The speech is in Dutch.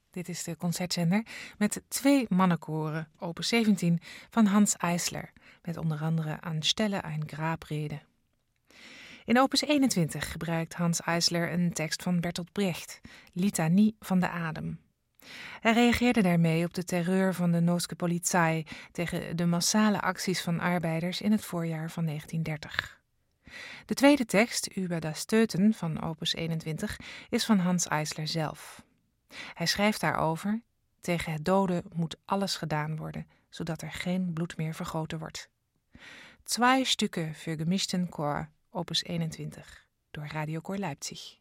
Dit is de concertzender met 2 mannenkoren, opus 17 van Hanns Eisler, met onder andere An Stelle ein Grabrede. In opus 21 gebruikt Hanns Eisler een tekst van Bertolt Brecht, Litanie van de Adem. Hij reageerde daarmee op de terreur van de Nooske Polizei tegen de massale acties van arbeiders in het voorjaar van 1930. De tweede tekst, Über das Töten van opus 21, is van Hanns Eisler zelf. Hij schrijft daarover: tegen het doden moet alles gedaan worden, zodat er geen bloed meer vergoten wordt. 2 Stücke für gemischten Chor, opus 21, door Radiokoor Leipzig.